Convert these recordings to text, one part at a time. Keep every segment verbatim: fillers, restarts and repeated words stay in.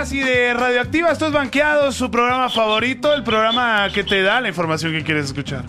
sí, de Radioactiva, esto es Banqueados, su programa favorito, el programa que te da la información que quieres escuchar.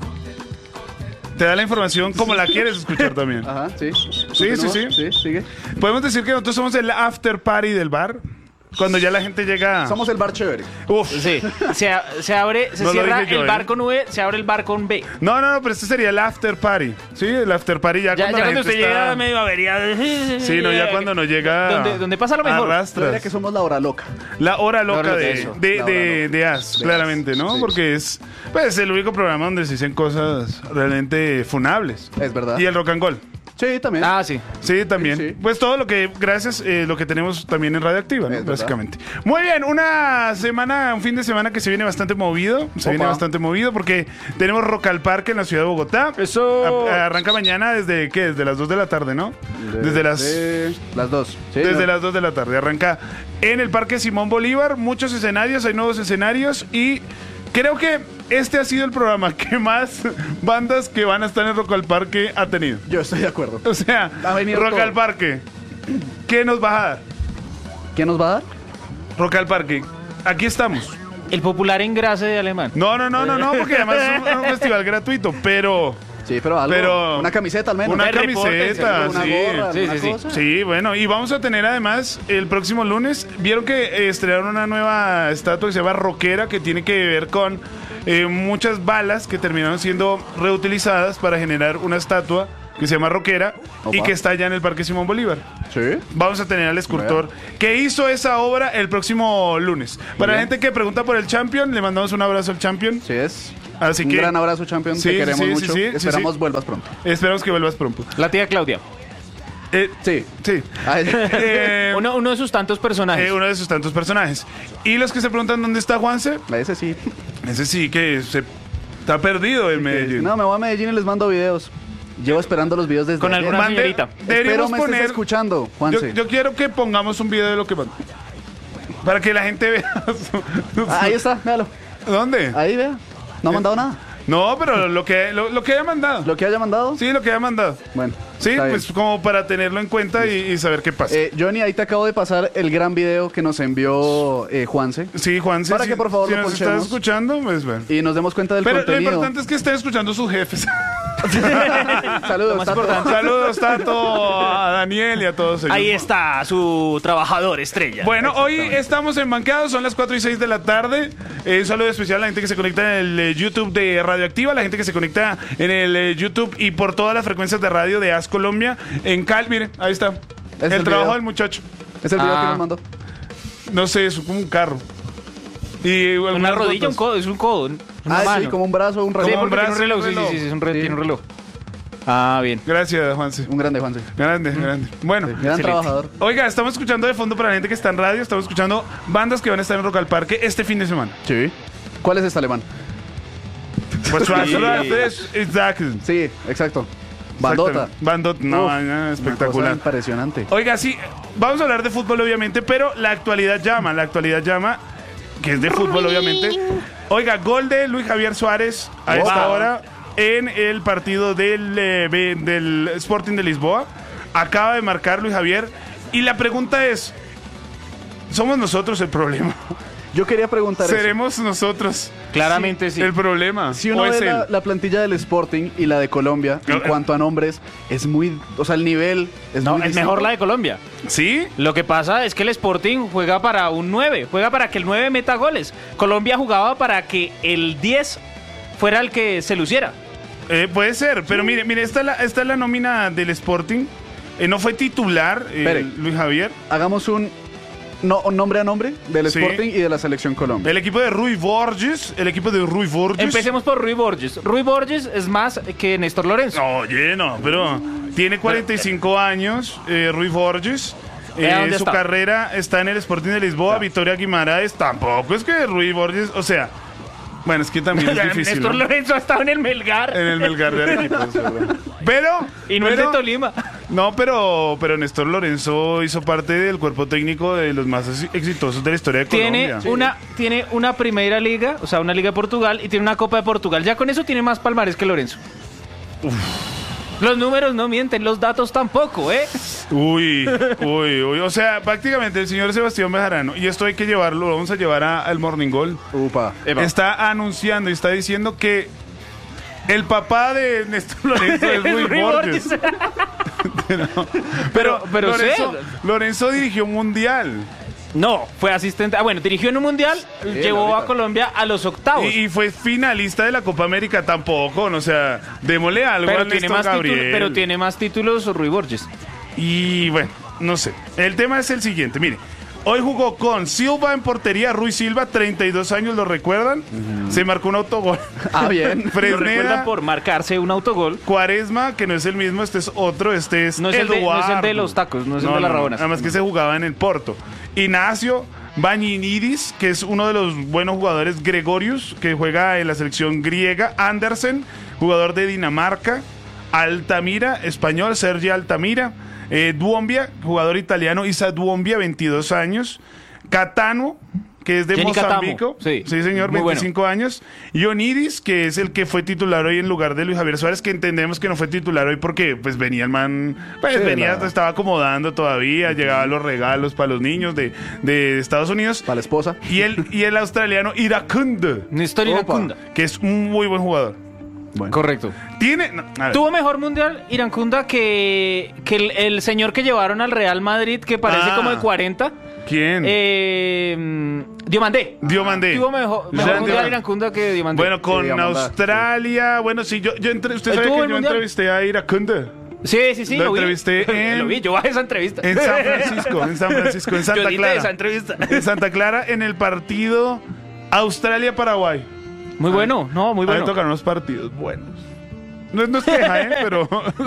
Te da la información como la quieres escuchar también. Ajá, sí. Sí, sí, sí. Sí, sigue. Podemos decir que nosotros somos el after party del bar. Cuando ya la gente llega... Somos el bar chévere. Uf. Sí, se, se abre, se No lo cierra dije yo, el ¿eh? bar con V, se abre el bar con B. No, no, no, pero este sería el after party. Sí, el after party ya, Ya, cuando ya la cuando gente usted está... llega medio averiado. Sí, no, ya cuando no llega... Donde, donde pasa lo mejor. Arrastras. Yo diría que somos la hora loca. La hora loca hora de, eso. de, La hora de, loca. de As, De claramente, As, ¿no? sí. Porque es pues, el único programa donde se dicen cosas realmente funables. Es verdad. Y el rock and roll. Sí, también. Ah, sí. Sí, también. Sí, sí. Pues todo lo que, gracias, eh, lo que tenemos también en Radioactiva, ¿no? Es verdad. Básicamente. Muy bien, una semana, un fin de semana que se viene bastante movido. Se Opa. viene bastante movido porque tenemos Rock al Parque en la ciudad de Bogotá. Eso. A- arranca mañana desde, ¿qué? Desde las dos de la tarde, ¿no? desde las... de las dos. Sí, Desde no. las dos de la tarde. Arranca en el Parque Simón Bolívar. Muchos escenarios, hay nuevos escenarios. Y creo que este ha sido el programa que más bandas que van a estar en Rock al Parque ha tenido. Yo estoy de acuerdo. O sea, Ha venido Rock todo. al Parque. ¿Qué nos vas a dar? ¿Quién nos va a dar? Rock al Parque. Aquí estamos. El popular engrase de alemán. No, no, no, no, no, porque además es un, un festival gratuito, pero... Sí, pero algo. Pero- Una camiseta al menos. Una De reportes, camiseta, Una sí. gorra, Sí, alguna sí, sí. cosa. Sí, bueno, y vamos a tener además el próximo lunes, vieron que eh, estrenaron una nueva estatua que se llama Rockera, que tiene que ver con eh, muchas balas que terminaron siendo reutilizadas para generar una estatua que se llama Rockera y Opa. que está allá en el Parque Simón Bolívar. Sí. Vamos a tener al escultor que hizo esa obra el próximo lunes. Para la bien. gente que pregunta por el Champion, le mandamos un abrazo al Champion. Sí es. Así Un que gran abrazo, Champion. Sí, Te queremos sí, sí, mucho. sí, sí, Esperamos sí. vuelvas pronto. esperamos que vuelvas pronto. La tía Claudia. Eh, Sí. sí. Ay, Eh, Uno, uno de sus tantos personajes. eh, uno de sus tantos personajes. Y los que se preguntan dónde está Juanse, ese sí. ese sí que se está perdido en Medellín. No, me voy a Medellín y les mando videos. Llevo esperando los videos desde Con ayer. alguna Mande- señorita. Espero Deberíamos me estés poner. escuchando, Yo, Juanse. yo quiero que pongamos un video de lo que manda. Para que la gente vea. su- Ah, ahí está, véalo. ¿Dónde? Ahí, vea. No ha mandado nada. No, pero lo que, lo, lo que haya mandado. Lo que haya mandado. Sí, lo que haya mandado. Bueno. Sí, está bien. pues como para tenerlo en cuenta y, y saber qué pasa. Eh, Johnny, ahí te acabo de pasar el gran video que nos envió eh, Juanse. sí, Juan, sí, para sí, que, por favor, si lo nos ponchemos. estás escuchando, pues bueno. Y nos demos cuenta del Pero lo contenido. importante es que estén escuchando sus jefes. Saludos, Lo más Tato. importante. Saludos, Tato, a Daniel y a todos ellos. Ahí está su trabajador estrella. Bueno, hoy estamos en Banqueados, son las cuatro y seis de la tarde. Eh, un saludo especial a la gente que se conecta en el eh, YouTube de Radioactiva, la gente que se conecta en el eh, YouTube y por todas las frecuencias de radio de As Colombia. En Cal, mire, ahí está. Es el, el trabajo video. del muchacho. Es el video Ah. que nos mandó. No sé, es como un carro. Y Una algunas rodilla, un fotos. codo, es un codo. Una Ah, mano. sí, como un brazo, un Sí, reloj. Como un porque tiene un brazo, reloj. un Sí, sí, reloj. sí, sí, es un re- Sí. tiene un reloj. Ah, bien. Gracias, Juanse. Un grande, Juanse. Grande, grande. Bueno. Gran Excelente. trabajador. Oiga, estamos escuchando de fondo para la gente que está en radio, estamos escuchando bandas que van a estar en Rock al Parque este fin de semana. Sí. ¿Cuál es este alemán? Pues Sí. exacto. Sí, exacto. Bandota. Bandota, no, Uf, no, una espectacular. cosa impresionante. Oiga, sí, vamos a hablar de fútbol obviamente, pero la actualidad llama, la actualidad llama, que es de fútbol obviamente. Oiga, gol de Luis Javier Suárez a Wow. esta hora en el partido del, eh, B- del Sporting de Lisboa. Acaba de marcar Luis Javier y la pregunta es, ¿somos nosotros el problema? Yo quería preguntar eso. ¿Seremos nosotros Claramente sí. el problema? Si uno ¿O es ve la, él? la plantilla del Sporting y la de Colombia, en No, eh. cuanto a nombres, es muy... O sea, el nivel es No, muy es distinto. mejor la de Colombia. ¿Sí? Lo que pasa es que el Sporting juega para un nueve, juega para que el nueve meta goles. Colombia jugaba para que el diez fuera el que se luciera. Eh, puede ser, pero mire, mire, esta es la, esta es la nómina del Sporting. Eh, no fue titular eh, Espere. Luis Javier. Hagamos un, no, un nombre a nombre del Sí. Sporting y de la Selección Colombia. El equipo de Rui Borges, el equipo de Rui Borges. Empecemos por Rui Borges. Rui Borges es más que Néstor Lorenzo. No, oye, no, pero tiene cuarenta y cinco años, eh, Rui Borges. Eh, Vea dónde su está. carrera está en el Sporting de Lisboa, Victoria Guimaraes. Tampoco es que Rui Borges, o sea, bueno, es que también es difícil. Néstor ¿no? Lorenzo ha estado en el Melgar. En el Melgar de Arequipa, es verdad. Pero. Y no el de pero- Tolima. No, pero, pero Néstor Lorenzo hizo parte del cuerpo técnico de los más ex- exitosos de la historia de Tiene Colombia. una, tiene una primera liga, o sea, una liga de Portugal, y tiene una Copa de Portugal. Ya con eso tiene más palmares que Lorenzo. Los números no mienten, los datos tampoco, ¿eh? Uy, uy, uy. O sea, prácticamente el señor Sebastián Bejarano, y esto hay que llevarlo, lo vamos a llevar a- al Morning Goal. Upa. Está anunciando y está diciendo que el papá de Néstor Lorenzo es Luis Luis Borges. Borges. No, pero Pero- pero Lorenzo, sé. Lorenzo dirigió un mundial. No, fue asistente. Ah, bueno, dirigió en un mundial, llevó ahorita. a Colombia a los octavos. Y, y fue finalista de la Copa América tampoco. No, o sea, démosle algo pero, a tiene Néstor más Gabriel. títulos, pero tiene más títulos Ruy Borges. Y bueno, no sé. El tema es el siguiente. Mire, hoy jugó con Silva en portería. Ruiz Silva, treinta y dos años, ¿lo recuerdan? Se marcó un autogol. Ah, bien. Lo Fresneda, recuerdan por marcarse un autogol. Cuaresma, que no es el mismo, este es otro, este es No es el de- no es el Eduardo. de los tacos, no es el de las rabonas. Además que se jugaba en el Porto. Ignacio Bañinidis, que es uno de los buenos jugadores. Gregorius, que juega en la selección griega. Andersen, jugador de Dinamarca. Altamira, español, Sergi Altamira. Eh, Duombia, jugador italiano. Isa Duombia, veintidós años. Catano, que es de Jenny Mozambico. Catamo, sí. señor, Muy bueno. veinticinco años. Ionidis, que es el que fue titular hoy en lugar de Luis Javier Suárez, que entendemos que no fue titular hoy porque pues venía el man, pues Sí, venía, la- estaba acomodando todavía, llegaban los regalos para los niños de, de Estados Unidos. Para la esposa. Y el, y el australiano Irakunde, Néstor Opa. Irankunda. que es un muy buen jugador. Bueno. Correcto. Tiene... no, a ver. Tuvo mejor mundial Irankunda que, que el, el señor que llevaron al Real Madrid, que parece Ah. como de cuarenta. ¿Quién? Eh, mm, Diomandé. Diomandé. Tuvo mejor, mejor Jean mundial Diomandé. Irankunda que Diomandé. Bueno, con Sí, Diamandá, Australia, bueno, sí, yo, yo entre, usted ¿Él sabe tuvo que el yo mundial? entrevisté a Irakunde Sí, sí, sí, Lo lo, vi. entrevisté en- Lo vi, yo bajé esa entrevista. en San Francisco, en San Francisco, en Santa Yo edité Clara. esa entrevista. En Santa Clara, en el partido Australia-Paraguay. Muy bueno, no, muy A mí me bueno. tocaron unos partidos buenos. No, no es queja, ¿eh? Pero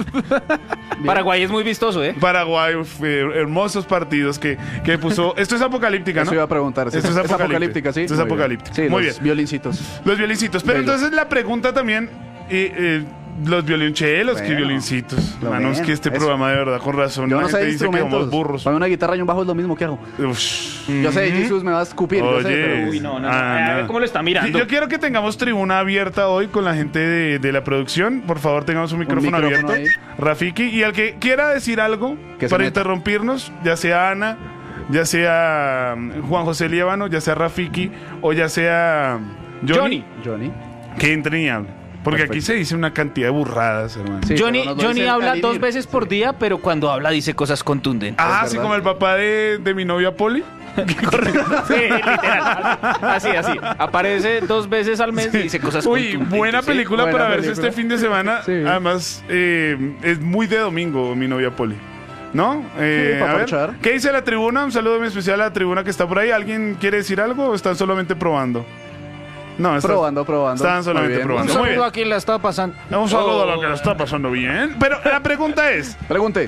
Paraguay es muy vistoso, ¿eh? Paraguay, fue hermosos partidos que, que puso... Esto es apocalíptica, ¿no? Eso iba a preguntar. sí. Esto es Es apocalíptica. apocalíptica, sí. Esto es Muy bien. apocalíptico. Sí, Muy los bien. violincitos. Los violincitos. Pero Bello. entonces la pregunta también... eh, eh, los violonchelos, que Bueno, violincitos. lo Manos, ven, que este eso. programa de verdad, con razón. Yo la no sé gente de dice que somos instrumentos. burros. Para una guitarra y un bajo es lo mismo que hago. Ush. Yo sé, Jesus me va a escupir. yo sé, Oye. pero- Uy, no, no, no. Ah, A ver no. cómo lo está mirando. Yo quiero que tengamos tribuna abierta hoy con la gente de, de la producción. Por favor, tengamos un micrófono, micrófono abierto. Rafiki. Y al que quiera decir algo Que se para meta. interrumpirnos, ya sea Ana, ya sea um, Juan José Líbano, ya sea Rafiki o ya sea Johnny, Johnny. Johnny. que entre y hable. Porque aquí Perfecto. se dice una cantidad de burradas, hermano. Sí, Johnny, pero nos lo Johnny dice habla al dos inir. veces por día, pero cuando habla dice cosas contundentes. Ah, es así verdad. como el papá de, de mi novia Poli. Sí, literal. Así, así. Aparece dos veces al mes y dice cosas Uy, contundentes. buena ¿sí? película Buena para verse película. este fin de semana. Sí. Además, eh, es muy de domingo mi novia Poli. ¿No? Eh, Sí, para a ver, parchar. ¿qué dice la tribuna? Un saludo muy especial a la tribuna que está por ahí. ¿Alguien quiere decir algo o están solamente probando? No, están, Probando, probando. Estaban solamente Muy bien. probando. Un Muy saludo bien. a quien la está pasando. Un saludo a lo Oh. que lo está pasando bien. Pero la pregunta es, Pregunte.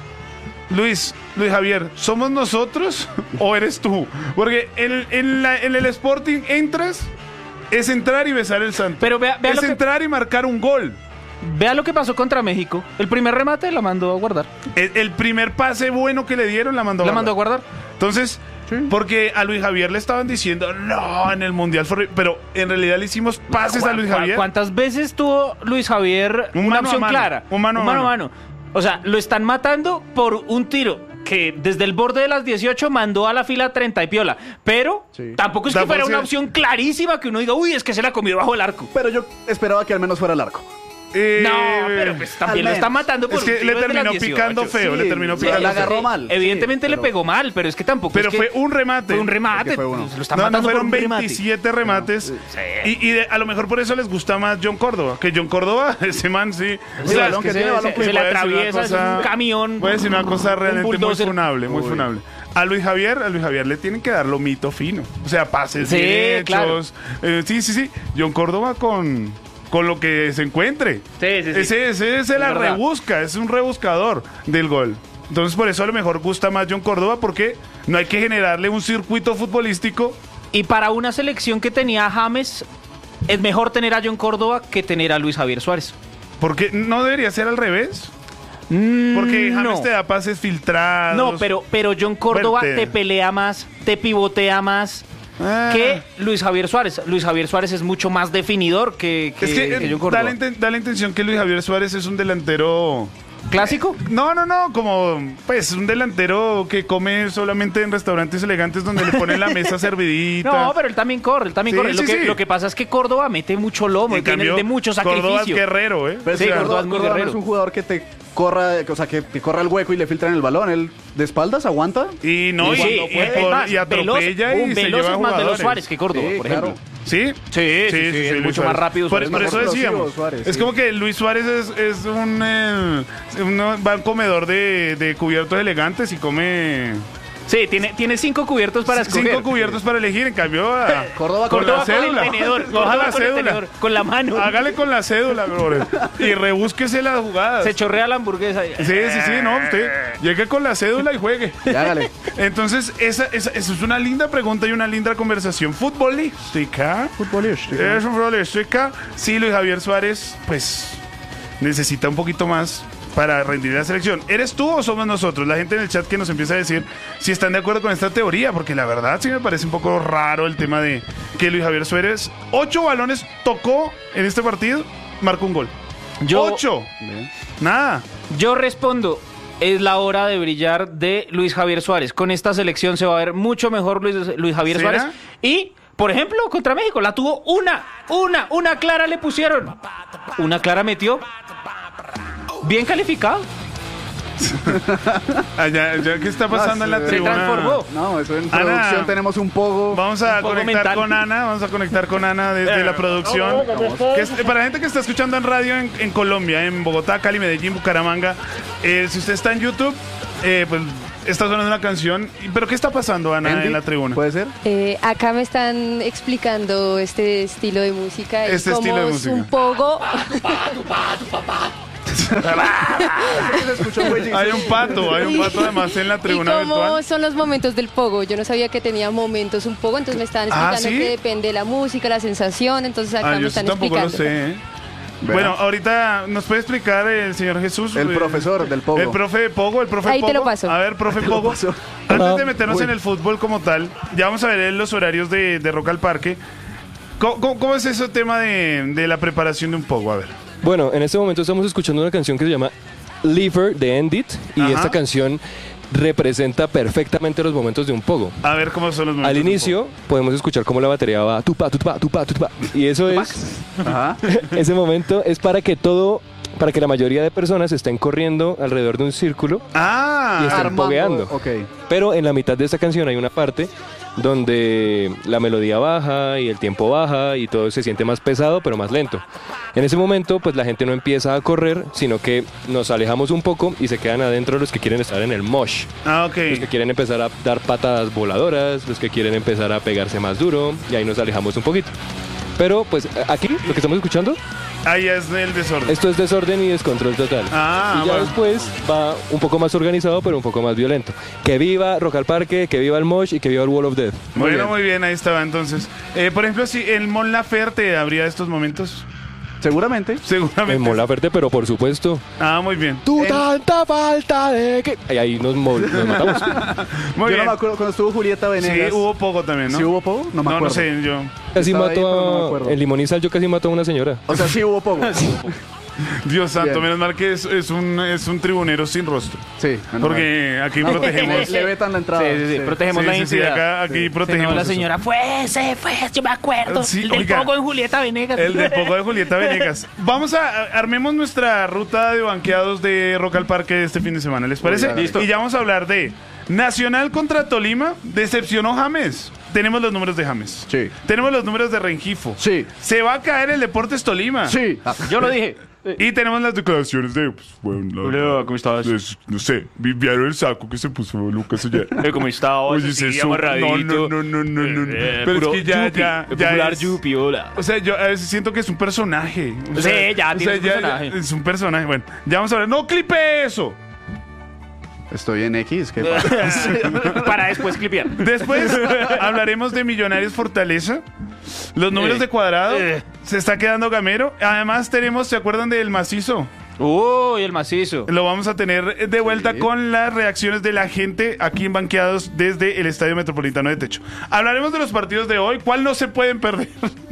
Luis, Luis Javier, ¿somos nosotros o eres tú? Porque en, en la- en el Sporting entras, es entrar y besar el santo. Pero vea, vea, es lo que, entrar y marcar un gol. vea lo que pasó contra México. El primer remate la mandó a guardar. El, el primer pase bueno que le dieron la mandó a La guardar. mandó a guardar. Entonces, porque a Luis Javier le estaban diciendo, no, en el Mundial fue... horri-". Pero en realidad le hicimos pases a Luis ¿Cu- Javier. ¿Cuántas veces tuvo Luis Javier Un una mano a opción mano, clara? un mano a mano. mano. O sea, lo están matando por un tiro que desde el borde de las dieciocho mandó a la fila treinta y piola. Pero Sí. tampoco es que Tampoco fuera una es- opción clarísima que uno diga, uy, es que se la comió bajo el arco. Pero yo esperaba que al menos fuera el arco. Eh, No, pero pues también lo al está menos. matando por Es un que tiro le desde las terminó dieciocho. picando feo, le Sí, terminó sí, picando la feo. agarró mal. Evidentemente Sí, le pero- pegó mal, pero es que tampoco Pero es que fue un remate. fue un remate. Es que fue uno. Lo está No, no matando por fueron un remate. veintisiete remates. Sí. Y, y de- a lo mejor por eso les gusta más John Córdoba. Que John Córdoba, ese man sí. O Sí, sea, es es que que se, tiene se- balón, se le voy a decir una atraviesa, eso es cosa- un camión. Voy a decir una cosa un realmente muy bulldozer. funable, muy Uy. funable. A Luis Javier, a Luis Javier le tienen que dar lo mito fino. O sea, pases Sí, bien claro. hechos. Eh, sí, sí, sí. John Córdoba con, con lo que se encuentre. Sí, sí, sí. Ese, ese se la Es verdad. rebusca, es un rebuscador del gol. Entonces por eso a lo mejor gusta más John Córdoba porque no hay que generarle un circuito futbolístico. Y para una selección que tenía a James, es mejor tener a John Córdoba que tener a Luis Javier Suárez. Porque no debería ser al revés. Mm, Porque James no. te da pases filtrados. No, pero, pero John Córdoba Bueno, te- te pelea más, te pivotea más, Ah. que Luis Javier Suárez. Luis Javier Suárez es mucho más definidor que, que, Es que, que eh, John da, Córdoba. la inten- da la intención que Luis Javier Suárez es un delantero... ¿Clásico? No, no, no, como pues un delantero que come solamente en restaurantes elegantes donde le ponen la mesa servidita. No, pero él también corre, él también Sí, corre. Lo, sí, que, sí. lo que pasa es que Córdoba mete mucho lomo, En tiene cambio, de mucho Córdoba es sacrificio. guerrero, ¿eh? Pero Sí, sí, Córdoba Córdoba, es muy Córdoba no guerrero. es un jugador que te corra, o sea, que te corra el hueco y le filtran el balón. Él de espaldas aguanta. Y no, y, Sí, y, es por- más, y atropella Veloz- y se Veloz lleva es más Veloz jugadores. Suárez que Córdoba, Sí, por claro. ejemplo. ¿Sí? Sí, sí, sí, es Luis mucho Suárez. más rápido. Por, Suárez, por más eso explosivo, decíamos. Suárez, es sí. como que Luis Suárez es, es un, eh, un va un comedor de, de cubiertos elegantes y come Sí, tiene, tiene cinco cubiertos para escoger. cinco cubiertos para elegir. En cambio, a- Córdoba con Córdoba la con el cédula. tenedor. Coja Córdoba la con el cédula. tenedor, con la mano. Hágale con la cédula, brother. Y rebúsquese las jugadas. Se chorrea la hamburguesa. Sí, sí, sí, no, usted llegue con la cédula y juegue. Y hágale. Entonces, esa, esa, eso es una linda pregunta y una linda conversación futbolística. Futbolística. Es un futbolística. Sí, Luis Javier Suárez, pues, necesita un poquito más para rendir la selección. ¿Eres tú o somos nosotros? La gente en el chat que nos empieza a decir si están de acuerdo con esta teoría, porque la verdad sí me parece un poco raro el tema de que Luis Javier Suárez, ocho balones tocó en este partido, marcó un gol. Yo- ¡Ocho! Nada. Yo respondo. Es la hora de brillar de Luis Javier Suárez. Con esta selección se va a ver mucho mejor Luis, Luis Javier ¿Será? Suárez. Y, por ejemplo, contra México, la tuvo una, una, una clara le pusieron. Una clara metió. Bien calificado. Allá, allá, ¿qué está pasando en la Se tribuna? transformó. No, eso en Ana. producción tenemos un poco. Vamos a Un poco conectar mental. con Ana, vamos a conectar con Ana desde la producción. Que es- para la gente que está escuchando en radio en, en Colombia, en Bogotá, Cali, Medellín, Bucaramanga, eh, si usted está en YouTube, eh, pues está sonando una canción. ¿Pero qué está pasando, Ana, Andy, en la tribuna? ¿Puede ser? Eh, acá me están explicando este estilo de música y Este cómo estilo de es música. un pogo. Hay un pato, hay un pato además en la y tribuna cómo virtual. son los momentos del pogo. Yo no sabía que tenía momentos un pogo, entonces me estaban Ah, explicando ¿sí? que depende de la música, la sensación, entonces acá Ah, me yo están tampoco explicando. lo sé, ¿eh? Vea. Bueno, ahorita nos puede explicar el señor Jesús. El eh, profesor del Pogo. El profe de Pogo, el profe Ahí te Pogo. lo paso. A ver, profe Ahí te lo Pogo. paso. Antes de meternos Uy. en el fútbol como tal, ya vamos a ver los horarios de, de Rock al Parque. ¿Cómo, cómo- cómo es ese tema de, de la preparación de un Pogo? A ver. Bueno, en este momento estamos escuchando una canción que se llama Lever de Endit y Ajá. esta canción representa perfectamente los momentos de un pogo. A ver cómo son los momentos Al de un inicio podemos escuchar cómo la batería va tupa, tupa, tupa, tupa y eso es Ajá. ese momento es para que todo para que la mayoría de personas estén corriendo alrededor de un círculo Pogo. Ah, Y está- Están Armando- pogueando. Ok. pero en la mitad de esta canción hay una parte donde la melodía baja y el tiempo baja y todo se siente más pesado pero más lento. En ese momento pues la gente no empieza a correr, sino que nos alejamos un poco y se quedan adentro los que quieren estar en el mosh. ah, Los que ok. quieren empezar a dar patadas voladoras, los que quieren empezar a pegarse más duro y ahí nos alejamos un poquito. Pero pues aquí lo que estamos escuchando, Ahí es el desorden. esto es desorden y descontrol total. Ah, y ya bueno. después va un poco más organizado pero un poco más violento. Que viva Rock al Parque, que viva el mosh y que viva el Wall of Death. Muy Bueno, bien. muy bien, ahí estaba entonces. Eh, por ejemplo, si el Mon Laferte habría estos momentos, Seguramente. seguramente. En Mola Verde, pero por supuesto. Ah, muy bien. Tu En- tanta falta de que. Y ahí nos, mo- nos matamos. Muy Yo bien. no me acuerdo cuando estuvo Julieta Venegas. Sí, hubo Pogo también, ¿no? ¿Sí hubo Pogo? No me No, no acuerdo. sé, yo. Casi Estaba ahí, mató pero no me a. acuerdo. En Limón y Sal yo casi mató a una señora. O sea, sí hubo Pogo. Dios santo, Bien. menos mal que es, es un, es un tribunero sin rostro. Sí. Porque aquí No, protegemos. Le vetan la entrada. Sí, sí, sí, protegemos Sí, la sí, sí, identidad. acá, aquí Sí. protegemos. No, la eso. señora fue, se fue, yo me acuerdo. Sí, el del oiga. pogo en Julieta Venegas. El del Pogo de Julieta Venegas. Vamos a, a- armemos nuestra ruta de banqueados de Rock al Parque de este fin de semana, ¿les parece? Muy bien. Listo. Y ya vamos a hablar de Nacional contra Tolima. Decepcionó James. Tenemos los números de James. Sí. Tenemos los números de Rengifo. Sí. Se va a caer el Deportes Tolima. Sí. Yo lo dije. Y tenemos las declaraciones de, pues, bueno, la- Hola, ¿cómo estás? de- no sé, vieron el saco que se puso Lucas ayer. Eh, ¿Cómo estás? Oye, Así, se su- amarradito. no, no, no, no, no, no. Eh, Pero puro es que ya, yupi, ya, el ya popular es- yupi, hola. O sea, yo a veces siento que es un personaje. O Sí, sea, ya o tiene sea, su personaje. es un personaje. Bueno, ya vamos a ver. ¡No clipe eso! Estoy en X. ¿Qué pasa? Para después clipear. Después hablaremos de Millonarios Fortaleza. Los números Eh. de cuadrado. Eh. Se está quedando gamero. Además tenemos, ¿se acuerdan del macizo? Uy, el macizo. Lo vamos a tener de vuelta Sí. con las reacciones de la gente aquí en Banqueados desde el Estadio Metropolitano de Techo. Hablaremos de los partidos de hoy, cuál no se pueden perder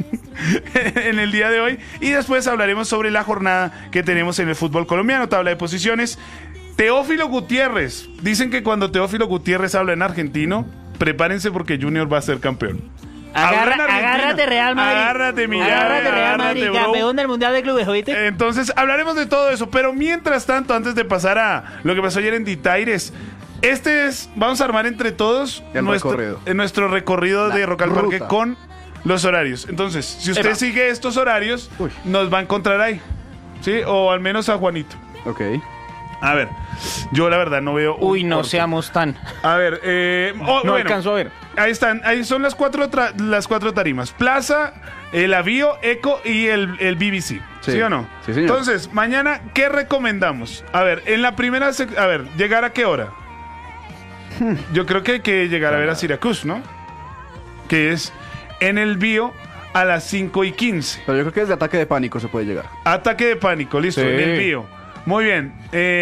en el día de hoy. Y después hablaremos sobre la jornada que tenemos en el fútbol colombiano, tabla de posiciones. Teófilo Gutiérrez. Dicen que cuando Teófilo Gutiérrez habla en argentino, prepárense porque Junior va a ser campeón. Agarra- Habla en argentino. agárrate Real Madrid. Agárrate, mi llave, Agárrate Real Madrid, agárrate, bro. campeón del Mundial de Clubes, ¿oíste? Entonces, hablaremos de todo eso. Pero mientras tanto, antes de pasar a lo que pasó ayer en Ditaires, este es, vamos a armar entre todos El nuestro recorrido. eh, nuestro recorrido La de Rock al Parque ruta. con los horarios. Entonces, si usted Epa. sigue estos horarios, Uy. nos va a encontrar ahí. ¿Sí? O al menos a Juanito. Ok. A ver, yo la verdad no veo. un Uy, no corte. seamos tan... A ver, eh, oh, No bueno, alcanzo a ver. Ahí están, ahí son las cuatro, tra- las cuatro tarimas. Plaza, el Avío, Eco y el, el B B C. ¿Sí. Sí. o no? Sí, señor. Entonces, mañana, ¿qué recomendamos? A ver, en la primera... sec- A ver, ¿llegar a qué hora? Yo creo que hay que llegar a ver a Syracuse, ¿no? Que es en el Bío a las cinco y quince. Pero yo creo que desde ataque de pánico se puede llegar. Ataque de pánico, listo, Sí. en el Bío. Muy bien.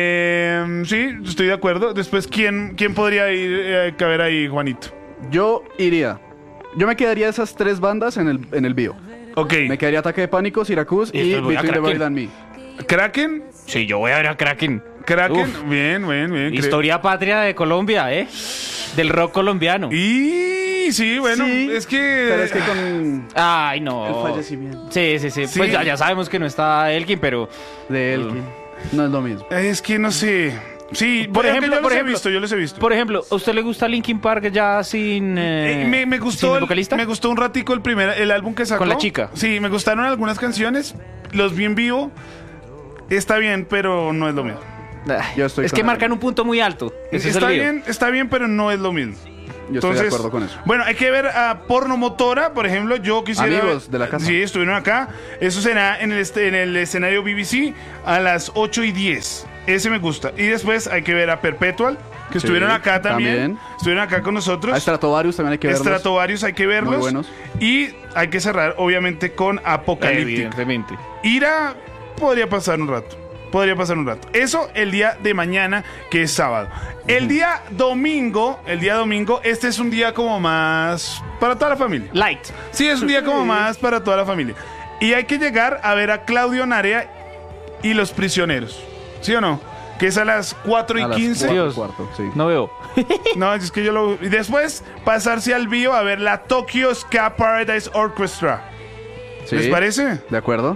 Eh, sí, estoy de acuerdo. Después, ¿quién, quién podría ir eh, caber ahí, Juanito? Yo iría. Yo me quedaría esas tres bandas en el, en el bio. Ok. Me quedaría ataque de pánico, Syracuse Y y después voy a Between the Kraken. Wild and Me. Kraken. Sí, yo voy a ver a Kraken. Kraken. Uf. Bien, bien, bien. Historia patria de Colombia, ¿eh? Del rock colombiano. Y sí, bueno, Sí, es que... Pero es que con Ay, no. el fallecimiento Sí, sí, sí. Sí. Pues ya, ya sabemos que no está Elkin, pero... de él, no es lo mismo. Es que no sé. Sí, Por es que ejemplo, yo por los ejemplo, he visto, yo los he visto. Por ejemplo, ¿a usted le gusta Linkin Park ya sin... eh, Eh, me, me sin gustó el el- vocalista? me gustó un ratico el primer el álbum que sacó Con la chica. Sí, me gustaron algunas canciones, los vi en vivo. Está bien, pero no es lo mismo. Ay, Yo estoy es con que él. marcan un punto muy alto. Ese es Está el lío. bien, está bien, pero no es lo mismo. Yo estoy de acuerdo con eso. Bueno, hay que ver a Porno Motora, por ejemplo. Yo quisiera. Amigos de la casa. Sí, estuvieron acá. Eso será en el, este- en el escenario B B C a las ocho y diez. Ese me gusta. Y después hay que ver a Perpetual, que Sí, estuvieron acá también. también. Estuvieron acá con nosotros. A Stratovarius también hay que verlos. Stratovarius hay que verlos. Muy buenos. Y hay que cerrar, obviamente, con Apocalíptica. Evidentemente. Ira podría pasar un rato. Podría pasar un rato. Eso el día de mañana, que es sábado. El día domingo, el día domingo, este es un día como más para toda la familia. Light. Sí, es un día como más para toda la familia. Y hay que llegar a ver a Claudio Narea y los prisioneros. ¿Sí o no? Que es a las cuatro y A las quince. cuatro y Dios. cuarto, sí. No veo. No, es que yo lo... Y después pasarse al Bío a ver la Tokyo Ska Paradise Orchestra. Sí. ¿Les parece? ¿De acuerdo?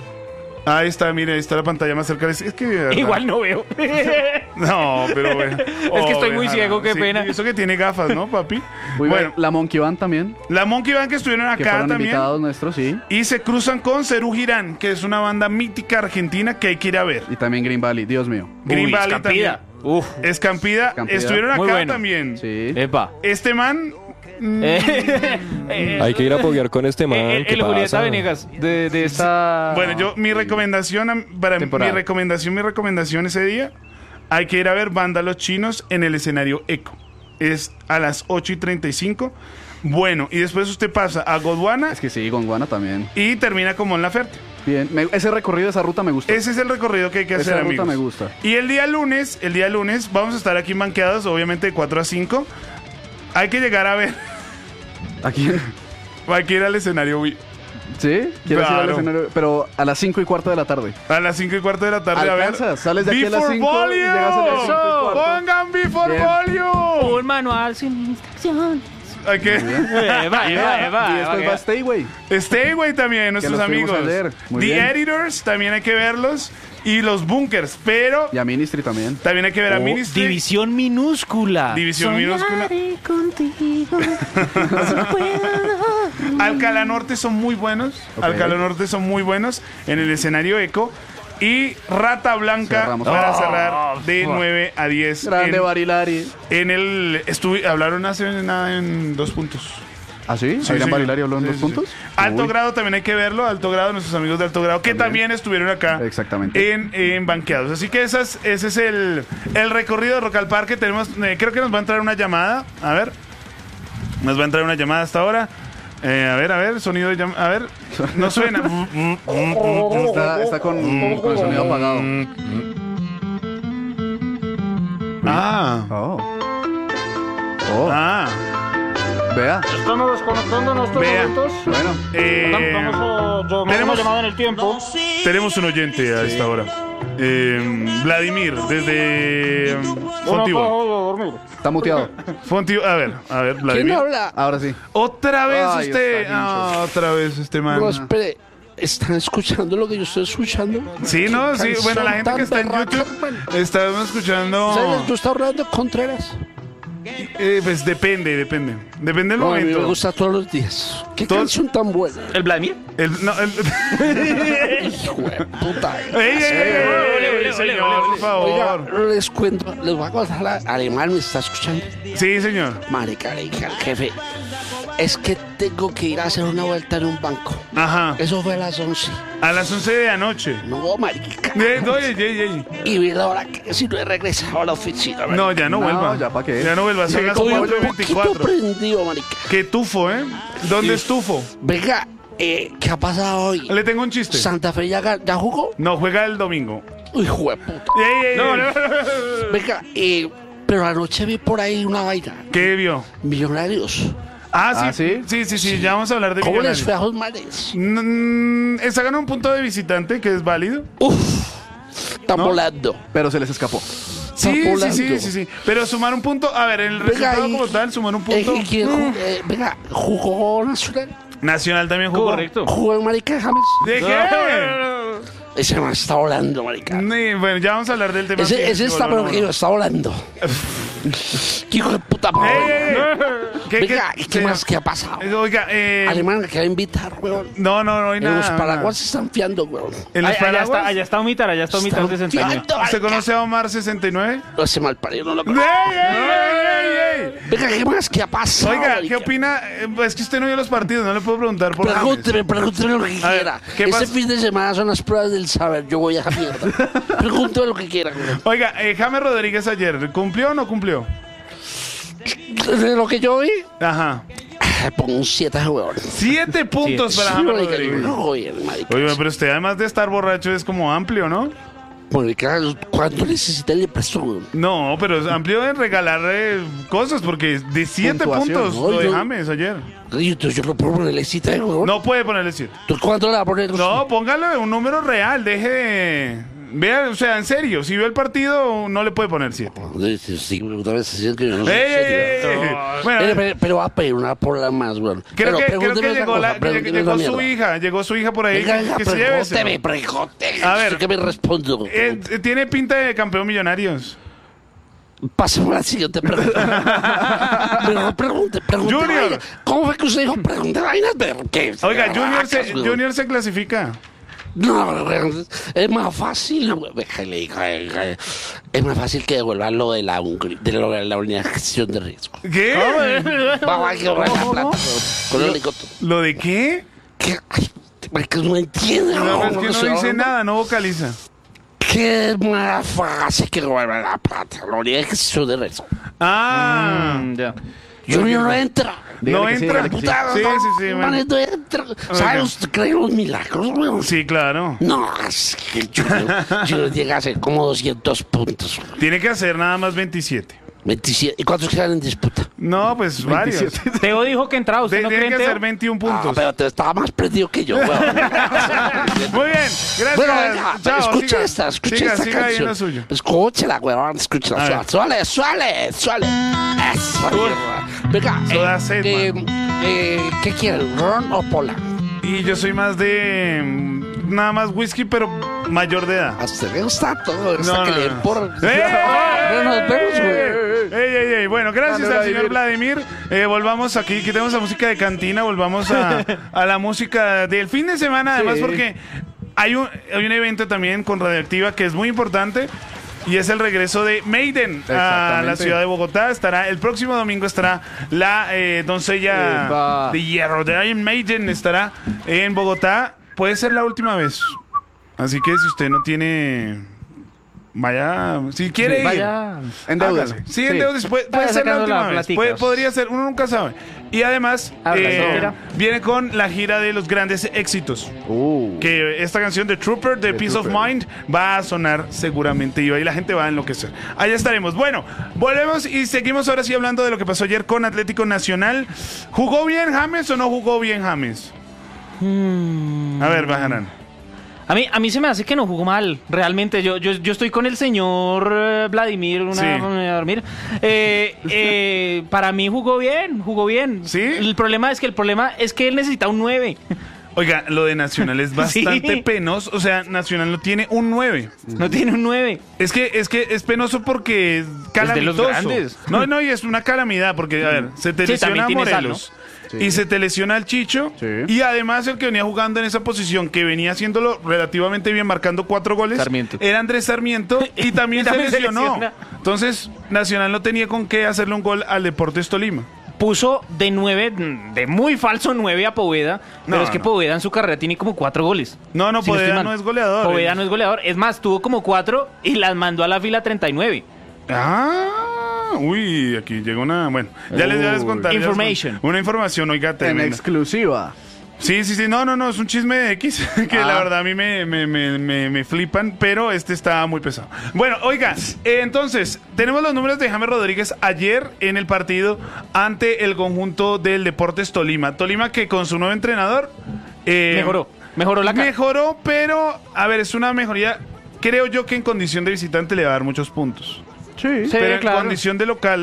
Ahí está, mire, ahí está la pantalla más cerca. Es que... de verdad. Igual no veo. No, pero bueno. Es que estoy muy déjala. ciego, qué Sí, pena. y eso que tiene gafas, ¿no, papi? Muy bueno, bien. La Monkey Band también, la Monkey Band que estuvieron que acá fueron también. invitados nuestros, sí. Y se cruzan con Cerú Girán, que es una banda mítica argentina que hay que ir a ver. Y también Green Valley, Dios mío. Green Uy, Valley Escampida. también. Uf. Escampida, Escampida. estuvieron Muy acá bueno. también. Sí. Epa. Este man, mm, Eh, Hay que ir a apoyar con este man. el ¿qué el Julieta pasa? Venegas de, de esta... bueno, yo mi recomendación am- para mi Temporada. recomendación, mi recomendación ese día, hay que ir a ver Banda Los Chinos en el escenario Eco. Es a las ocho y treinta y cinco. Bueno, y después usted pasa a Gondwana Es que sí, Gondwana también. y termina como en La Ferte. Bien. Me- ese recorrido, esa ruta me gustó. Ese es el recorrido que hay que hacer, Esa ruta amigos. me gusta. Y el día lunes, el día lunes, vamos a estar aquí banqueados, obviamente de cuatro a cinco. Hay que llegar a ver, ¿A quién? hay que ir al escenario Wii. ¿Sí? ¿Quieres ir al Claro. escenario? Pero a las cinco y cuarto de la tarde. A las cinco y cuarto de la tarde a ver. Alcanzas, sales de aquí a las Before cinco y Volio. llegas a las cinco y cuarto. Pongan Before Bien. Volio. Un manual sin instrucciones. Hay que... Eva, Eva, y Eva. después va Stayway. Stay, güey, también, nuestros los fuimos amigos. a leer. Muy The bien. Editors, también hay que verlos. Y los Bunkers, pero Y a Ministry también. también hay que ver a Oh, Ministry. División minúscula. División minúscula. Soñaré contigo. Si puedo. Alcalá Norte son muy buenos. Ok. Alcalá Norte son muy buenos en el escenario Eco. Y Rata Blanca Cerramos. para Oh, cerrar de fuck. nueve a diez. Grande en, Barilari. en el. estuvi- hablaron hace nada en dos puntos. ¿Ah, sí? Sí, ¿Adrián sí. Barilari habló en Sí, dos sí, puntos? sí. Alto Uy. grado también hay que verlo. Alto grado, nuestros amigos de Alto grado, que también, También. estuvieron acá. Exactamente. En, en banqueados. Así que esas, ese es el, el recorrido de Rock al Parque. Tenemos, eh, creo que nos va a entrar una llamada. A ver. Nos va a entrar una llamada hasta ahora. Eh, a ver, a ver, sonido de llam- A ver, no suena. Está, está con, con el sonido apagado. Ah, Oh. Oh, ah. vea. Estamos desconectando en estos Vea. momentos. Bueno, Eh, Vamos a llamar tenemos- una llamada en el tiempo. tenemos un oyente a esta hora. Eh, Vladimir, desde um, Fontivo. Uno para dormir. está muteado. Fontivo. A ver, a ver, ¿Quién Vladimir. habla? Ahora sí. Otra vez Ay, usted. está Ah, otra vez este man. No, espere. ¿Están escuchando lo que yo estoy escuchando? Sí, no, sí. Canción Bueno, la gente tan que está en berraca, YouTube hermano. estamos escuchando. ¿Sabes? ¿Tú estás hablando Contreras? Eh, pues depende, depende. Depende del No, a mí me momento. gusta todos los días. ¿Qué Todo- canción tan buena? ¿El Vladimir? El, no, el... Hijo de puta. ¡Ey, ey, ey, ey, ole, ole, señor, ole, por ole. favor! Oiga, les cuento, les voy a contar. la- Alemán me está escuchando. Sí, señor. Marica, le dije al jefe, es que tengo que ir a hacer una vuelta en un banco. Ajá. Eso fue a las once. A las once de la noche. No, marica. Eh, Oye, ey, ey. Y vi la hora que si no he regresado a la oficina. marica. No, ya no, No, vuelva. ya, ¿pa' qué? Ya no vuelva. Son las Estoy cuatro y un poquito veinticuatro. prendido, marica. Qué tufo, ¿eh? ¿Dónde es tufo? Venga, eh, ¿qué ha pasado hoy? Le tengo un chiste. ¿Santa Fe ya, ga- ya jugó? No, juega el domingo. Uy, hijo de puta. Ey, ey, No, ey. no. Venga, eh, pero anoche vi por ahí una vaina. ¿Qué vio? Millonarios. Ah, sí. Ah, ¿sí? Sí, sí, sí. Ya vamos a hablar de ¿Cómo les Millonarios. fue a los manes? Mm, está ganando un punto de visitante que es válido. Uf, están ¿No? volando. Pero se les escapó. Sí, sí, volando. sí, sí, sí. Pero sumar un punto, a ver, el Venga, resultado y- como tal, sumar un Eh, punto. ¿y quién Mm. ju- eh, venga, jugó Nacional. Nacional también jugó. Correcto. Jugó el marica James. ¿De qué? Ese man está volando, marica. Ni- Bueno, ya vamos a hablar del tema. Ese, que- ese que está, pero volvamos. que está volando. ¿Qué hijo de puta ¡Ey, madre? ey, ey! ¿Qué, Venga, qué- ¿y qué más? ¿Qué ha pasado? Eh, Oiga, eh, Alemán, que va a invitar, weón. no, no, no hay En nada. los nada. paraguas se están fiando, weón. ¿En los Ay, allá, paraguas? está, allá está Omitar, allá está Omitar Están desempeño. fiando, ¿Usted marica. conoce a Omar sesenta y nueve? No, ese mal parido no lo ¡Ey, conozco. ey, ey, ey, ey! Venga, ¿qué más? ¿Qué ha pasado? Oiga, ¿qué marica? opina? Eh, Es que usted no vio los partidos, no le puedo preguntar por James. Pregúnteme, pregúnteme lo que A ver, quiera. ¿qué Este pasa? fin de semana son las pruebas del saber. Yo voy a esa mierda. Pregúnteme lo que quiera, weón. Oiga, eh, James Rodríguez ayer, ¿cumplió o no cumplió? De lo que yo vi, Ajá. le pongo un siete a ese weón. Siete puntos para Sí, James marica, yo Rodríguez. no juego bien, marica. Oiga, pero usted además de estar borracho es como amplio, ¿no? Marica, ¿cuánto necesita el presto, weón? No, pero es amplio en regalar eh, cosas, porque de siete Puntuación, puntos ¿no? lo de Yo- James ayer. Y entonces yo lo puedo ponerle cita, weón. No puede ponerle siete. ¿Tú cuánto le vas a poner? No, póngale un número real, deje de... Vea, o sea, en serio, si vio el partido, no le puede poner siete. Sí, sí, sí, otra vez decían que yo no soy ¡Ey, serio. ey, ey, ey! Bueno, Pero, pero, pero va a pedir una por la más, weón. creo Pero que, creo pregúnteme que otra llegó, cosa, la, que pregúnteme llegó otra su mierda. hija, llegó su hija por ahí. Venga, venga, que se lleve ese. pregúnteme, pregúnteme. A ver. ¿Qué me respondo? Eh, eh, tiene pinta de campeón Millonarios. Pasemos a la siguiente pregunta. Pero pregunte, pregunte. Junior. vaina. ¿Cómo fue que usted dijo? Pregunte vainas, pero ¿qué? Oiga, Junior se, Vacas, weón. Junior se clasifica. No, weón, es más fácil, weón. Déjale, hija, hija. Es más fácil que devuelvan lo de la, Hungría- de lo de la unidad de gestión de riesgo. ¿Qué? Vamos a que devuelvan la plata, weón, con el helicóptero. ¿Lo de qué? ¿Qué? Ay, marica, no entiende, No, weón, es que no se dice va- nada, no vocaliza. ¿Qué es más fácil que devuelvan la plata? La unidad de gestión de riesgo. Ah, Mm, ya. Junior no entra. no Dígale que sí, entra. dígale que sí. Puta, Sí, no, sí, sí, bueno. man, no entra. ¿Sabe usted cree en los milagros, weón? Sí, claro. No, es que el Junior, Junior llega a ser como doscientos puntos. weón. Tiene que hacer nada más veintisiete. veintisiete. ¿Y cuántos quedan en disputa? No, pues varios. veintisiete. Teo dijo que entraba, ¿usted De- no tiene cree que en Teo? hacer veintiún Ah, puntos. pero te estaba más perdido que yo, weón. Muy bien, gracias. Bueno, venga, Chao, escuche siga. esta, escuche siga, esta siga ahí en canción. lo suyo. Escúchela, weón, escúchela. A ver. Suale, suale, suale. Eso, mierda. Venga, Soda eh, sed, eh, eh, ¿qué quieren, ron o pola? Y yo soy más de mm, nada más whisky, pero mayor de edad. A usted le gusta todo, hasta No, que no, le no. den por... ¡Eh! Bueno, nos vemos, güey. Ey, ey, ey. Bueno, gracias Dale, al señor Vladimir. Eh, volvamos aquí, quitemos la música de cantina, volvamos a, a la música del fin de semana, además Sí. porque hay un, hay un evento también con Radioactiva que es muy importante. Y es el regreso de Maiden a Exactamente. la ciudad de Bogotá. Estará el próximo domingo estará la eh, doncella Epa. de hierro de Iron Maiden estará en Bogotá. Puede ser la última vez. Así que si usted no tiene, vaya, si quiere Sí, ir, Vaya. Endeúdese. hágale. Sí, endeúdese. Puede, puede Vaya ser la sacando la última vez. platica. Puede- podría ser, uno nunca sabe. Y además Ah, ¿verdad? eh, Gira. viene con la gira de los grandes éxitos. Uh. Que esta canción de Trooper, de The Peace of Trooper. Mind, va a sonar seguramente y ahí la gente va a enloquecer. Allá estaremos. Bueno, volvemos y seguimos ahora sí hablando de lo que pasó ayer con Atlético Nacional. ¿Jugó bien James o no jugó bien James? A ver, Bajarán. A mí, a mí se me hace que no jugó mal, realmente. Yo, yo, yo estoy con el señor eh, Vladimir, una Sí. a dormir. Eh, eh, para mí jugó bien, jugó bien. ¿Sí? El problema es que el problema es que él necesita un nueve. Oiga, lo de Nacional es bastante Sí. penoso. O sea, Nacional no tiene un nueve. No tiene un nueve. Es que es que es penoso porque es calamitoso. los grandes. No, no, y es una calamidad porque, a ver, se te Sí, lesiona también a tiene sal, Morelos. ¿no? Y se te lesiona al Chicho. Sí. Y además el que venía jugando en esa posición, que venía haciéndolo relativamente bien, marcando cuatro goles, Sarmiento. era Andrés Sarmiento. Y también, Y también se se lesionó. lesiona. Entonces, Nacional no tenía con qué hacerle un gol al Deportes Tolima. Puso de nueve, de muy falso nueve a Poveda, pero No, es que no. Poveda en su carrera tiene como cuatro goles. No, no, Si estoy Poveda mal. no es goleador. Poveda Él- no es goleador. Es más, tuvo como cuatro y las mandó a la fila treinta y nueve. Ah, uy, aquí llegó una. Bueno, ya les, ya les Uy. contaré. ya les Information. contaré. Una información, oiga, En tremenda. exclusiva. Sí, sí, sí, no, no, no, es un chisme de X, que Ah. la verdad a mí me, me, me, me, me flipan, pero este está muy pesado. Bueno, oiga, eh, entonces, tenemos los números de James Rodríguez ayer en el partido ante el conjunto del Deportes Tolima. Tolima que con su nuevo entrenador... eh, Mejoró, mejoró la cara. Mejoró, pero, a ver, es una mejoría, creo yo que en condición de visitante le va a dar muchos puntos. Sí. Sí, pero en claro. condición de local,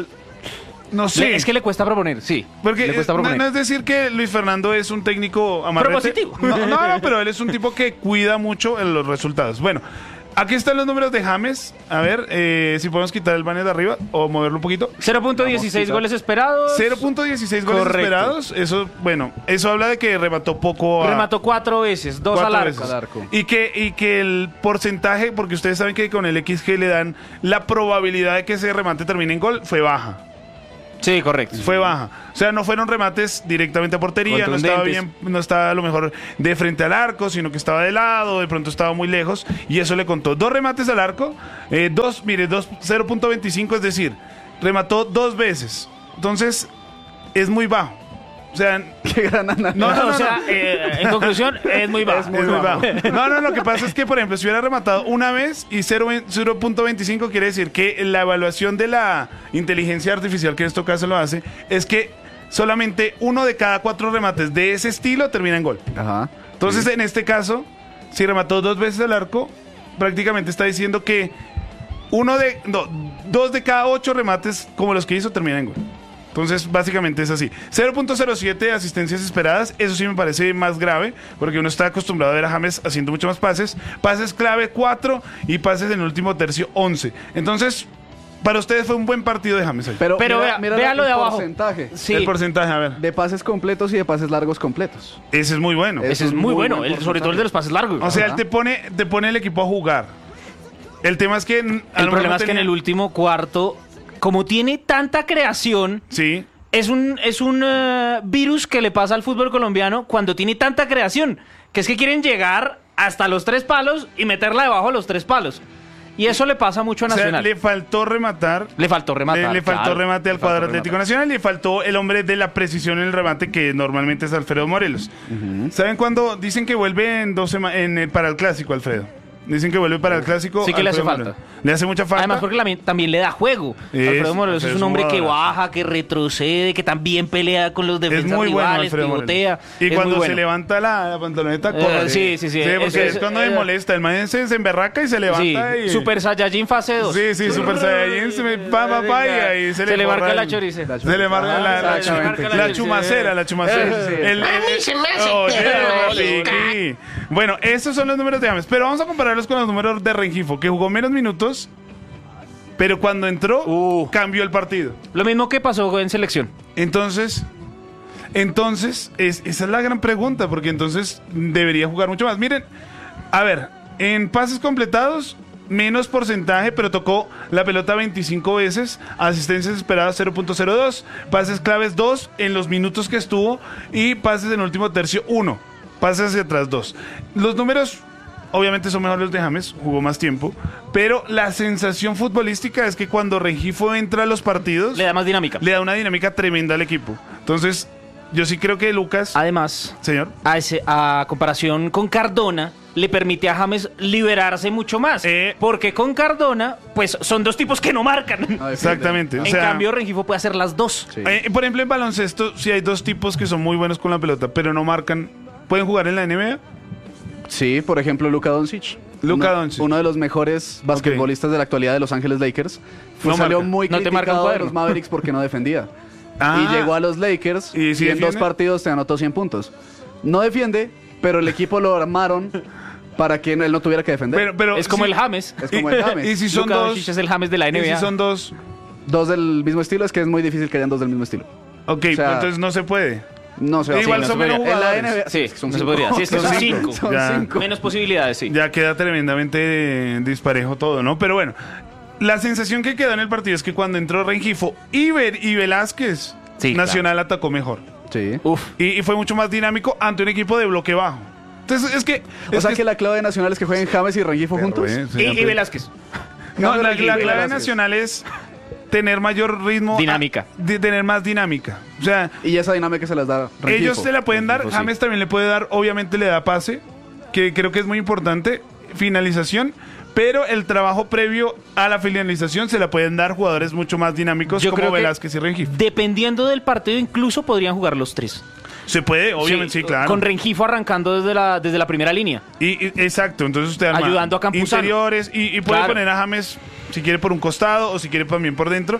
no sé. Le- es que le cuesta proponer, sí. Porque le cuesta eh, no, proponer. no es decir que Luis Fernando es un técnico amarrete. Propositivo. No, no, no, pero él es un tipo que cuida mucho en los resultados. Bueno, aquí están los números de James. A ver, eh, si podemos quitar el banner de arriba o moverlo un poquito. cero punto dieciséis goles esperados. cero punto dieciséis goles Correcto. esperados. Eso, bueno, eso habla de que remató poco a... Remató cuatro veces, dos cuatro al arco. veces. Al arco. Y que, y que el porcentaje, porque ustedes saben que con el X G le dan la probabilidad de que ese remate termine en gol, fue baja. Sí, correcto. Fue baja. O sea, no fueron remates directamente a portería, no estaba bien, no estaba a lo mejor de frente al arco, sino que estaba de lado, de pronto estaba muy lejos, y eso le contó. Dos remates al arco, eh, dos, mire, dos, cero punto veinticinco, es decir, remató dos veces. Entonces, es muy bajo. O sea, Qué gran análisis. no, no, no, o sea, no. eh, en conclusión, es muy bajo. Es muy bajo. No, no, lo que pasa es que, por ejemplo, si hubiera rematado una vez y cero punto veinticinco quiere decir que la evaluación de la inteligencia artificial, que en este caso lo hace, es que solamente uno de cada cuatro remates de ese estilo termina en gol. Ajá. Entonces, en este caso, si remató dos veces al arco, prácticamente está diciendo que uno de, no, dos de cada ocho remates como los que hizo terminan en gol. Entonces, básicamente es así. cero punto cero siete asistencias esperadas. Eso sí me parece más grave, porque uno está acostumbrado a ver a James haciendo mucho más pases. Pases clave cuatro y pases en el último tercio once. Entonces, para ustedes fue un buen partido de James. Pero, Pero mira, vea- mira vea el lo de abajo. porcentaje Sí, El porcentaje, a ver. de pases completos y de pases largos completos. Ese es muy bueno. Es- ese es un muy muy bueno, buen el- sobre todo el de los pases largos. O sea, él Ajá. te pone, te pone el equipo a jugar. El tema es que... a lo el mejor problema no es que en tenía- el último cuarto, como tiene tanta creación, Sí. es un, es un eh, virus que le pasa al fútbol colombiano cuando tiene tanta creación, que es que quieren llegar hasta los tres palos y meterla debajo de los tres palos. Y eso le pasa mucho a O sea, Nacional. le faltó rematar. Le faltó rematar. Le, le faltó claro. remate al Le faltó cuadro rematar. Atlético Nacional y le faltó el hombre de la precisión en el remate que normalmente es Alfredo Morelos. ¿Saben cuándo dicen que vuelve en dos sema- en, eh, para el clásico, Alfredo? Dicen que vuelve para el clásico. Sí que le hace Alfredo falta. Morelos. Le hace mucha falta. Además, porque la- también le da juego. Es- Alfredo Morelos es es un hombre que jugadorazo. baja, que retrocede, que también pelea con los es defensas muy bueno rivales, Alfredo pivotea. Morelos. Y es cuando muy bueno. se levanta la, la pantaloneta, Eh, corre. sí, sí, sí. porque Eso es, es- cuando eh, me molesta. El man se, se emberraca y se Sí, levanta. Y, Super Saiyajin fase dos. Sí, sí, Super Saiyajin. Se me pa, pa, pa, y ahí se, Se le borra marca la el- chorice. Se le marca la, la, Exactamente. la, Se le marca la chumacera, la chumacera. Sí, sí. El- el- A mí se me hace Oye, que- Rafiqui. Bueno, esos son los números de James. Pero vamos a compararlos con los números de Rengifo, que jugó menos minutos, pero cuando entró, Uh. cambió el partido. Lo mismo que pasó en selección. Entonces, entonces es, esa es la gran pregunta, porque entonces debería jugar mucho más. Miren, a ver, en pases completados, menos porcentaje, pero tocó la pelota veinticinco veces, asistencias esperadas cero punto cero dos, pases claves dos en los minutos que estuvo y pases en el último tercio uno, pases hacia atrás dos. Los números obviamente son mejores los de James, jugó más tiempo, pero la sensación futbolística es que cuando Rengifo entra a los partidos Le da más dinámica. le da una dinámica tremenda al equipo. Entonces, yo sí creo que Lucas, Además, señor, a, ese- a comparación con Cardona, le permite a James liberarse mucho más. Eh. Porque con Cardona, pues son dos tipos que no marcan. No defiende. exactamente. O En sea, cambio, Rengifo puede hacer las dos. Sí. eh, por ejemplo, en baloncesto, si hay dos tipos que son muy buenos con la pelota, pero no marcan, ¿pueden jugar en la N B A? Sí, por ejemplo, Luka Doncic. Luka uno, Doncic. uno de los mejores basquetbolistas de la actualidad de Los Ángeles Lakers. Fue, No salió marca. muy No te marca un criticado de cuaderno. los Mavericks porque no defendía. Ah. Y llegó a los Lakers ¿Y y, sí en dos defiende? partidos te anotó cien puntos. No defiende, pero el equipo lo armaron para que él no tuviera que defender. Pero, pero Es como sí- el James. Es como el James. Y si son Luka dos, Doncic es el James de la N y B A. si son dos, Dos del mismo estilo, es que es muy difícil que hayan dos del mismo estilo. ok, O sea, entonces no se puede. No se va a Igual poder. son menos En la jugadores. N B A Sí, es que son no se cinco. podría. Sí, es que son cinco. Son Ya. cinco. Menos posibilidades, sí. Ya queda tremendamente eh, disparejo todo, ¿no? Pero bueno, la sensación que quedó en el partido es que cuando entró Rengifo, Iber y Velázquez, Sí, Nacional atacó mejor. Sí. Uf. Y, y fue mucho más dinámico ante un equipo de bloque bajo. Entonces, es que... O es sea que la clave de Nacional es que jueguen James y Rengifo juntos. eh, Y, y Velázquez. No, Cambio la, Rengifo la y clave Velázquez. nacional es tener mayor ritmo. Dinámica. a- de tener más dinámica. O sea, Y esa dinámica se las da Rengifo. ellos se la pueden dar, Rengifo, sí. James también le puede dar, obviamente le da pase, que creo que es muy importante, finalización, pero el trabajo previo a la finalización se la pueden dar jugadores mucho más dinámicos Yo como creo que Velázquez y Rengifo. Dependiendo del partido, incluso podrían jugar los tres. Se puede, obviamente, sí, claro. Con Rengifo arrancando desde la, desde la primera línea. Y, y- exacto, entonces usted arma Ayudando a Campuzano. interiores y, y puede Claro. poner a James si quiere por un costado o si quiere también por dentro.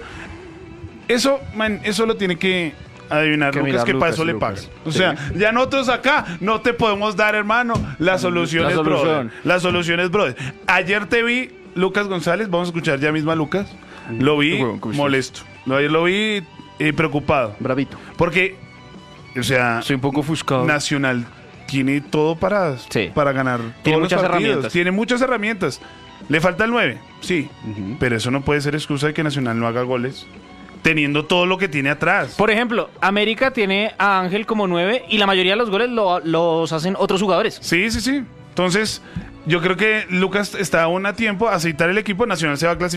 Eso, man, eso lo tiene que adivinar Que Lucas, mirar que para Lucas, eso le Lucas. pagan. O Sí. sea, ya nosotros acá no te podemos dar, hermano, la solución La es solución. brother. La solución es brother. Ayer te vi, Lucas González, vamos a escuchar ya mismo a Lucas. Lo vi molesto. No, ayer lo vi eh, preocupado. Bravito. Porque, o sea, Soy un poco ofuscado. Nacional tiene todo para, Sí. para ganar Tiene todos los muchas partidos. herramientas. Tiene muchas herramientas. Le falta el nueve, sí. Pero eso no puede ser excusa de que Nacional no haga goles teniendo todo lo que tiene atrás. Por ejemplo, América tiene a Ángel como nueve y la mayoría de los goles lo- los hacen otros jugadores. Sí, sí, sí. Entonces, yo creo que Lucas está aún a tiempo a aceitar el equipo. Nacional se va a clasificar